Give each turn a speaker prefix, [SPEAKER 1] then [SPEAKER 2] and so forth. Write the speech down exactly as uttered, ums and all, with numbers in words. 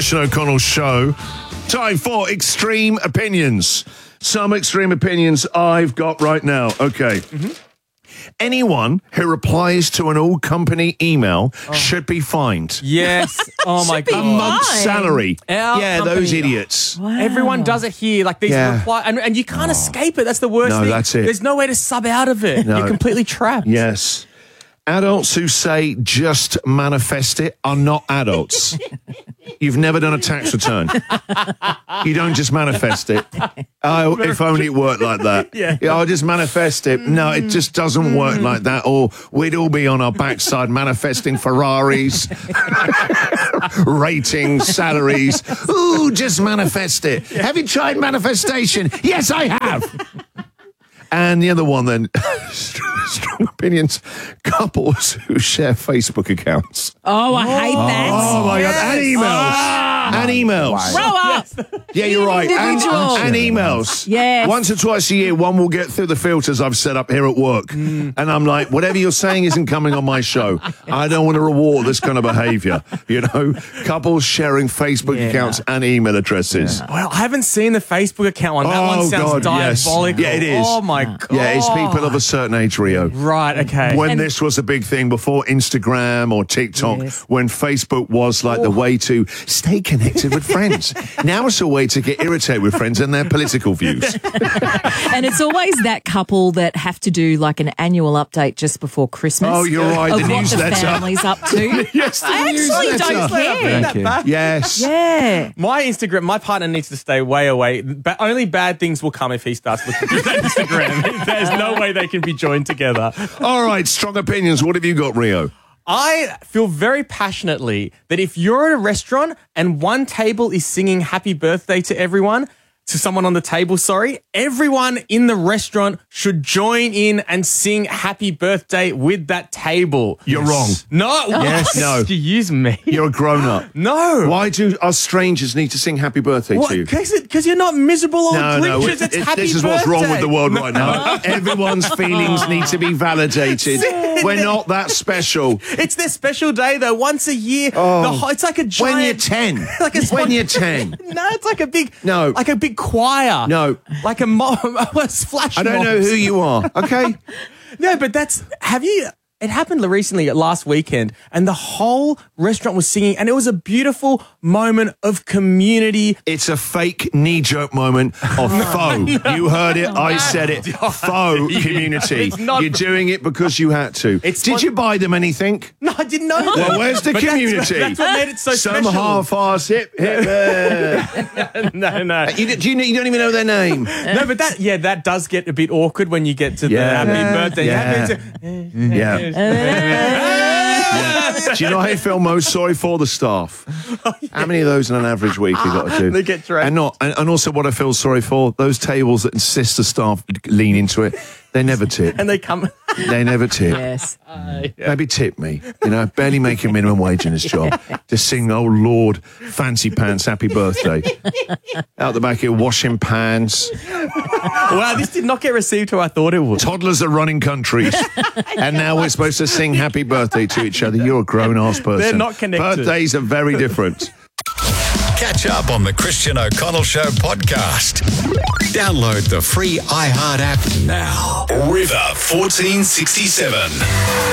[SPEAKER 1] Christian O'Connell Show. Time for Extreme Opinions. Some extreme opinions I've got right now. Okay. Mm-hmm. Anyone who replies to an all-company email oh. should be fined.
[SPEAKER 2] Yes. Oh, my God.
[SPEAKER 1] A month's salary.
[SPEAKER 2] Our
[SPEAKER 1] yeah,
[SPEAKER 2] company.
[SPEAKER 1] those idiots.
[SPEAKER 2] Wow. Everyone does it here. Like these
[SPEAKER 1] yeah.
[SPEAKER 2] reply, and, and you can't oh. escape it. That's the worst
[SPEAKER 1] no,
[SPEAKER 2] thing.
[SPEAKER 1] That's it.
[SPEAKER 2] There's no way to sub out of it. No. You're completely trapped.
[SPEAKER 1] Yes. Adults who say just manifest it are not adults. You've never done a tax return. You don't just manifest it. Oh, if only it worked like that. Yeah. yeah, I'll just manifest it. No, it just doesn't work like that. Or we'd all be on our backside manifesting Ferraris, ratings, salaries. Ooh, just manifest it. Have you tried manifestation? Yes, I have. And the other one then, strong opinions, couples who share Facebook accounts.
[SPEAKER 3] Oh, I hate that.
[SPEAKER 1] Oh, my yes. God. And emails. Ah. And emails.
[SPEAKER 3] Grow up.
[SPEAKER 1] Yeah, you're right. And, and emails.
[SPEAKER 3] Yes.
[SPEAKER 1] Once or twice a year, one will get through the filters I've set up here at work. Mm. And I'm like, whatever you're saying isn't coming on my show. I don't want to reward this kind of behavior. You know, couples sharing Facebook yeah. accounts and email addresses.
[SPEAKER 2] Yeah. Well, I haven't seen the Facebook account one. That
[SPEAKER 1] oh,
[SPEAKER 2] one sounds
[SPEAKER 1] God,
[SPEAKER 2] diabolical.
[SPEAKER 1] Yes. Yeah, it is.
[SPEAKER 2] Oh, my God.
[SPEAKER 1] Yeah, it's people of a certain age, Rio.
[SPEAKER 2] Right, okay.
[SPEAKER 1] When
[SPEAKER 3] and
[SPEAKER 1] this was a big thing, before Instagram or TikTok, yes. when Facebook was like oh. the way to stay connected with friends. Now it's a way to get irritated with friends and their political views.
[SPEAKER 3] And it's always that couple that have to do like an annual update just before Christmas.
[SPEAKER 1] Oh, you're right.
[SPEAKER 3] Of
[SPEAKER 1] the
[SPEAKER 3] what
[SPEAKER 1] newsletter.
[SPEAKER 3] the family's up to.
[SPEAKER 1] Yes, the
[SPEAKER 3] I actually don't care.
[SPEAKER 2] Thank you.
[SPEAKER 1] Yes.
[SPEAKER 3] Yeah.
[SPEAKER 2] My Instagram, my partner needs to stay way away. But only bad things will come if he starts looking through that Instagram. There's no way they can be joined together.
[SPEAKER 1] All right, strong opinions. What have you got, Rio?
[SPEAKER 2] I feel very passionately that if you're at a restaurant and one table is singing happy birthday to everyone, to someone on the table, sorry, everyone in the restaurant should join in and sing happy birthday with that table.
[SPEAKER 1] You're yes. wrong.
[SPEAKER 2] No.
[SPEAKER 1] Yes, no.
[SPEAKER 2] Excuse me.
[SPEAKER 1] You're a grown-up.
[SPEAKER 2] No.
[SPEAKER 1] Why do us strangers need to sing happy birthday
[SPEAKER 2] what?
[SPEAKER 1] to you?
[SPEAKER 2] Because you're not miserable old
[SPEAKER 1] no, no,
[SPEAKER 2] creatures. It's
[SPEAKER 1] it,
[SPEAKER 2] happy
[SPEAKER 1] This is
[SPEAKER 2] birthday.
[SPEAKER 1] what's wrong with the world right now. Everyone's feelings need to be validated. We're not that special.
[SPEAKER 2] It's their special day, though. Once a year.
[SPEAKER 1] Oh.
[SPEAKER 2] The, it's like a giant...
[SPEAKER 1] When you're ten.
[SPEAKER 2] like a
[SPEAKER 1] when you're ten.
[SPEAKER 2] No, it's like a big...
[SPEAKER 1] No.
[SPEAKER 2] Like a big choir.
[SPEAKER 1] No.
[SPEAKER 2] Like a mob. Flash
[SPEAKER 1] I don't
[SPEAKER 2] mobs.
[SPEAKER 1] know who you are, okay?
[SPEAKER 2] No, but that's... Have you... It happened recently, last weekend, and the whole restaurant was singing, and it was a beautiful moment of community.
[SPEAKER 1] It's a fake knee-jerk moment of faux. You heard it, I said it. Faux community.
[SPEAKER 2] Not,
[SPEAKER 1] You're doing it because you had to. Did one, you buy them anything?
[SPEAKER 2] No, I didn't know that.
[SPEAKER 1] Well, where's the
[SPEAKER 2] but
[SPEAKER 1] community?
[SPEAKER 2] That's, that's what made it so
[SPEAKER 1] Some
[SPEAKER 2] special.
[SPEAKER 1] Some half-ass hip, hip, uh.
[SPEAKER 2] No, no.
[SPEAKER 1] You, do you, you don't even know their name.
[SPEAKER 2] No, but that, yeah, that does get a bit awkward when you get to
[SPEAKER 1] yeah.
[SPEAKER 2] the happy birthday.
[SPEAKER 1] Yeah.
[SPEAKER 2] Happy
[SPEAKER 1] yeah. Yeah. Do you know how I feel most sorry for? The staff. Oh, yeah. How many of those in an average week you got to do?
[SPEAKER 2] They get dragged.
[SPEAKER 1] And not, and, and also what I feel sorry for, those tables that insist the staff lean into it, they never tip.
[SPEAKER 2] And they come.
[SPEAKER 1] They never tip.
[SPEAKER 3] Yes.
[SPEAKER 2] Uh, yeah.
[SPEAKER 1] Maybe tip me. You know, barely making minimum wage in this job. Just sing, oh Lord, fancy pants, happy birthday. Out the back here, washing pans.
[SPEAKER 2] Wow, this did not get received how I thought it would.
[SPEAKER 1] Toddlers are running countries. And now we're supposed to sing happy birthday to each other. You're a grown-ass person.
[SPEAKER 2] They're not connected.
[SPEAKER 1] Birthdays are very different.
[SPEAKER 4] Catch up on the Christian O'Connell Show podcast. Download the free iHeart app now. River fourteen sixty-seven.